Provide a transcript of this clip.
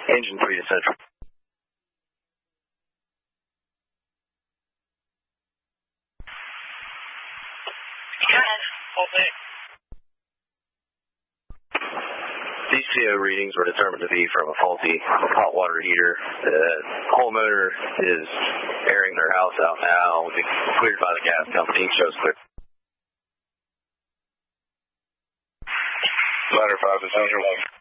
Engine 3 to Central. These CO readings were determined to be from a faulty hot water heater. The homeowner is airing their house out now. Will be cleared by the gas company. Shows clear. Ladder 5 to Central.